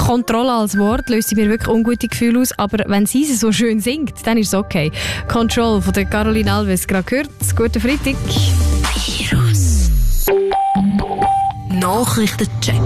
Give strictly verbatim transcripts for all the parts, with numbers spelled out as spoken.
Kontrolle als Wort löst mir wirklich ungute Gefühle aus, aber wenn sie es so schön singt, dann ist es okay. Control von der Caroline Alves, gerade gehört. Guten Freitag. Virus. Nachrichtencheck.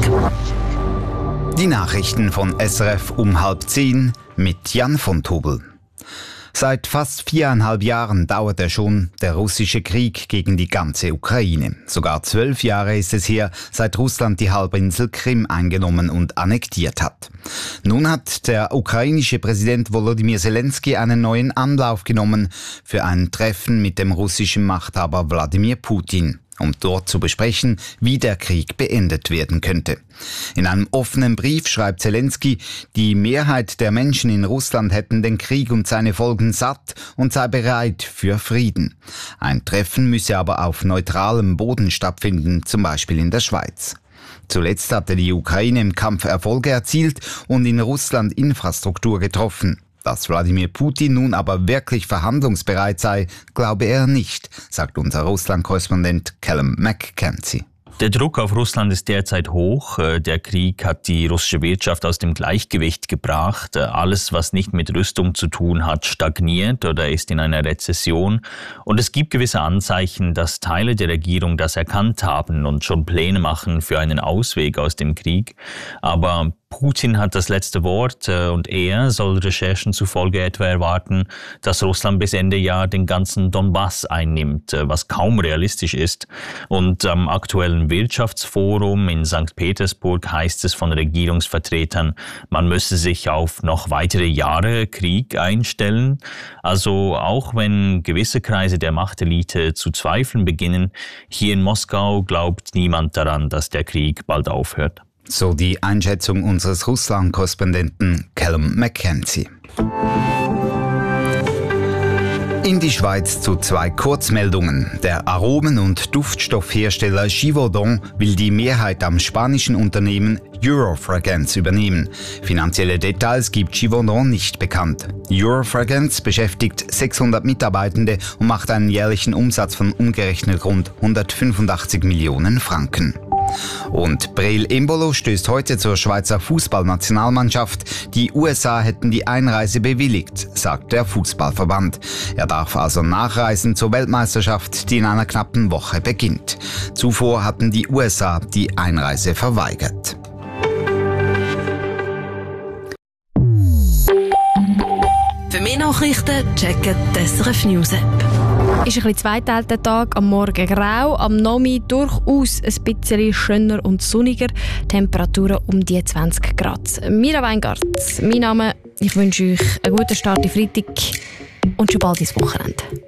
Die Nachrichten von S R F um halb zehn mit Jan von Tobel. Seit fast viereinhalb Jahren dauert er schon, der russische Krieg gegen die ganze Ukraine. Sogar zwölf Jahre ist es her, seit Russland die Halbinsel Krim eingenommen und annektiert hat. Nun hat der ukrainische Präsident Volodymyr Zelensky einen neuen Anlauf genommen für ein Treffen mit dem russischen Machthaber Wladimir Putin, um dort zu besprechen, wie der Krieg beendet werden könnte. In einem offenen Brief schreibt Zelensky, die Mehrheit der Menschen in Russland hätten den Krieg und seine Folgen satt und sei bereit für Frieden. Ein Treffen müsse aber auf neutralem Boden stattfinden, zum Beispiel in der Schweiz. Zuletzt hatte die Ukraine im Kampf Erfolge erzielt und in Russland Infrastruktur getroffen. Dass Wladimir Putin nun aber wirklich verhandlungsbereit sei, glaube er nicht, sagt unser Russland-Korrespondent Callum McKenzie. Der Druck auf Russland ist derzeit hoch. Der Krieg hat die russische Wirtschaft aus dem Gleichgewicht gebracht. Alles, was nicht mit Rüstung zu tun hat, stagniert oder ist in einer Rezession. Und es gibt gewisse Anzeichen, dass Teile der Regierung das erkannt haben und schon Pläne machen für einen Ausweg aus dem Krieg. Aber Putin hat das letzte Wort und er soll Recherchen zufolge etwa erwarten, dass Russland bis Ende Jahr den ganzen Donbass einnimmt, was kaum realistisch ist. Und am aktuellen Wirtschaftsforum in Sankt Petersburg heißt es von Regierungsvertretern, man müsse sich auf noch weitere Jahre Krieg einstellen. Also auch wenn gewisse Kreise der Machtelite zu zweifeln beginnen, hier in Moskau glaubt niemand daran, dass der Krieg bald aufhört. So die Einschätzung unseres Russland-Korrespondenten Callum McKenzie. In die Schweiz zu zwei Kurzmeldungen. Der Aromen- und Duftstoffhersteller Givaudan will die Mehrheit am spanischen Unternehmen Eurofragrance übernehmen. Finanzielle Details gibt Givaudan nicht bekannt. Eurofragrance beschäftigt sechshundert Mitarbeitende und macht einen jährlichen Umsatz von umgerechnet rund hundertfünfundachtzig Millionen Franken. Und Breel Embolo stößt heute zur Schweizer Fußballnationalmannschaft. Die U S A hätten die Einreise bewilligt, sagt der Fußballverband. Er darf also nachreisen zur Weltmeisterschaft, die in einer knappen Woche beginnt. Zuvor hatten die U S A die Einreise verweigert. Für mehr Nachrichten checken die S R F News App. Ist ein bisschen zweiteilter Tag, am Morgen grau, am Nachmittag durchaus ein bisschen schöner und sonniger. Temperaturen um die zwanzig Grad. Mira Weingarts, mein Name. Ich wünsche euch einen guten Start in Freitag und schon bald ins Wochenende.